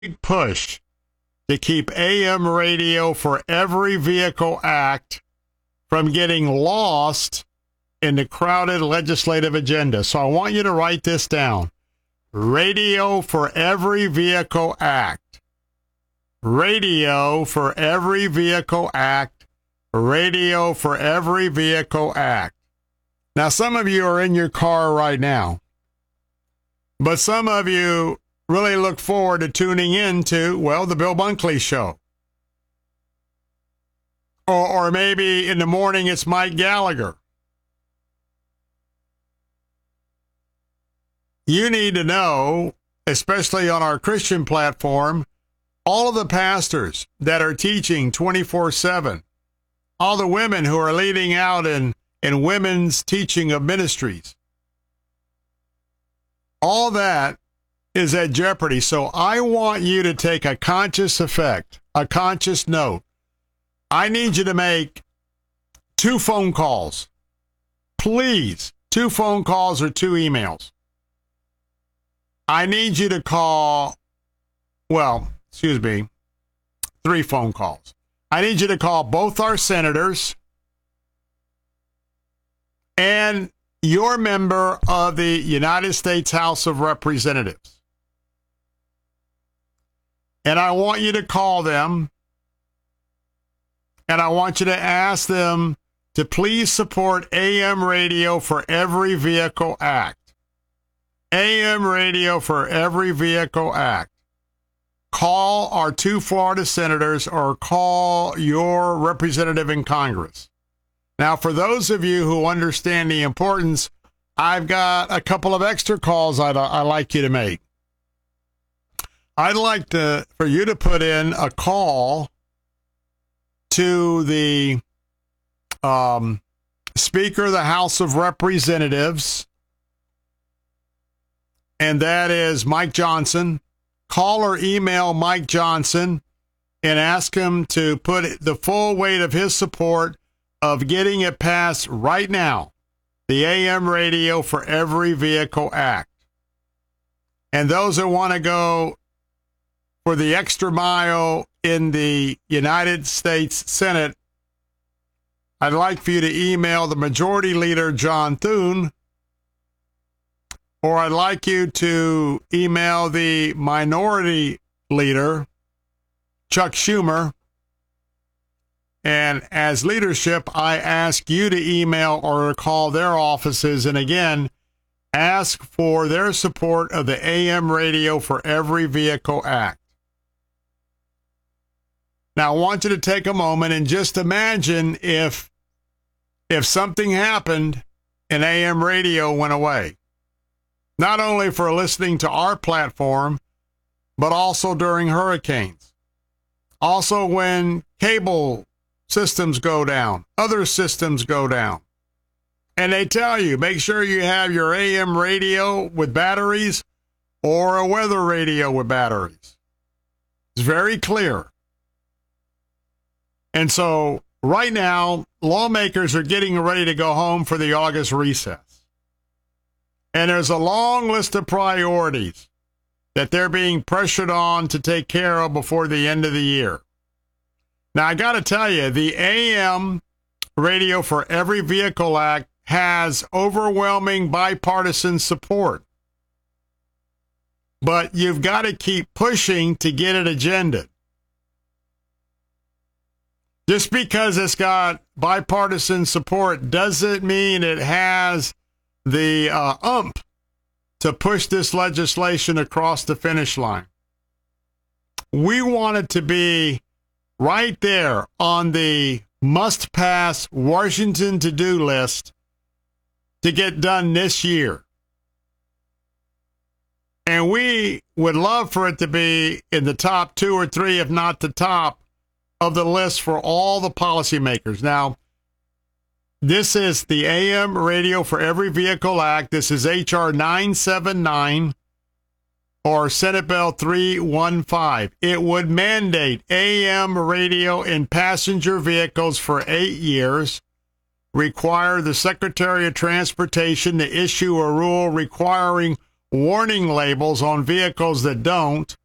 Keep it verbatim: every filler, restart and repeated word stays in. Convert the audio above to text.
push to keep A M radio for every vehicle act from getting lost in the crowded legislative agenda. So I want you to write this down. Radio for every vehicle act. Radio for every vehicle act. Radio for every vehicle act. Now, some of you are in your car right now, but some of you really look forward to tuning in to, well, the Bill Bunkley Show. Or, or maybe in the morning it's Mike Gallagher. You need to know, especially on our Christian platform, all of the pastors that are teaching twenty-four seven, all the women who are leading out in, in women's teaching of ministries. All that is at jeopardy. So I want you to take a conscious effect, a conscious note. I need you to make two phone calls. Please, two phone calls or two emails. I need you to call, well, excuse me, three phone calls. I need you to call both our senators and your member of the United States House of Representatives. And I want you to call them, and I want you to ask them to please support A M radio for every vehicle act. A M radio for every vehicle act. Call our two Florida senators or call your representative in Congress. Now, for those of you who understand the importance, I've got a couple of extra calls I'd, I'd like you to make. I'd like to for you to put in a call to the um, Speaker of the House of Representatives, and that is Mike Johnson. Call or email Mike Johnson and ask him to put the full weight of his support of getting it passed right now, the A M radio for every vehicle act. And those that want to go for the extra mile in the United States Senate, I'd like for you to email the Majority Leader, John Thune, or I'd like you to email the Minority Leader, Chuck Schumer. And as leadership, I ask you to email or call their offices, and again, ask for their support of the A M radio for every vehicle act. Now, I want you to take a moment and just imagine if, if something happened and A M radio went away. Not only for listening to our platform, but also during hurricanes. Also when cable systems go down, other systems go down. And they tell you, make sure you have your A M radio with batteries or a weather radio with batteries. It's very clear. And so right now, lawmakers are getting ready to go home for the August recess. And there's a long list of priorities that they're being pressured on to take care of before the end of the year. Now, I got to tell you, the A M Radio for Every Vehicle Act has overwhelming bipartisan support. But you've got to keep pushing to get it agendaed. Just because it's got bipartisan support doesn't mean it has the uh, ump to push this legislation across the finish line. We want it to be right there on the must-pass Washington to-do list to get done this year. And we would love for it to be in the top two or three, if not the top, of the list for all the policymakers. Now, this is the A M Radio for Every Vehicle Act. This is H R nine seventy-nine or Senate Bill three fifteen. It would mandate A M radio in passenger vehicles for eight years, require the Secretary of Transportation to issue a rule requiring warning labels on vehicles that don't,